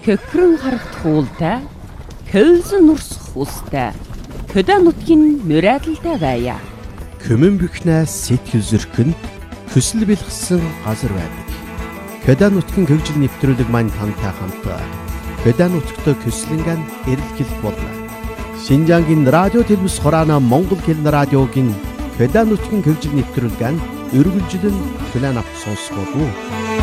Хөхрөн харагт хуултай, хөлзөн нурсах устай, хөдөө нутгийн мөрөөдөлтэй байя. Көмөн бихнээс сэтгэл зөркөн хүсэл бэлгсэн газар байдаг. Хөдөө нутгийн хөгжил нэвтрүүлэг маань тантай хамт хөдөө нутгт көслөнгөн эрэлхийлэх болно. Шинжангийн радио телевиз хораана Монгол хэлний радиогийн хөдөө нутгийн хөгжил нэвтрүүлгэн өргөлжлөн хүлээн авах сонсгоо.